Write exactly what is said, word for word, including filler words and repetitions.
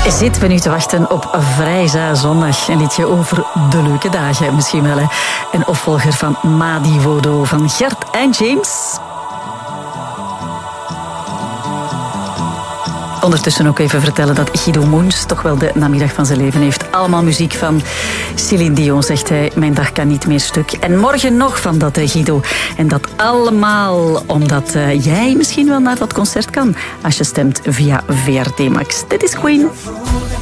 Zitten we nu te wachten op Vrijza Zondag. Een liedje over de leuke dagen misschien wel. Hè? Een opvolger van Madi Wodo van Gert en James. Ondertussen ook even vertellen dat Guido Moens toch wel de namiddag van zijn leven heeft. Allemaal muziek van Céline Dion, zegt hij. Mijn dag kan niet meer stuk. En morgen nog van dat, Guido. En dat allemaal omdat uh, jij misschien wel naar dat concert kan. Als je stemt via V R T Max. Dit is Queen.